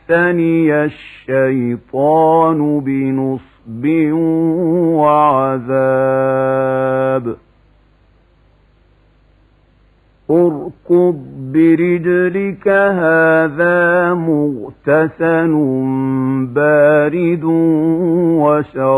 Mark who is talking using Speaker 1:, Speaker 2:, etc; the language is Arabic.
Speaker 1: مسني الشيطان بنصب وعذاب اركض برجلك هذا مغتسل بارد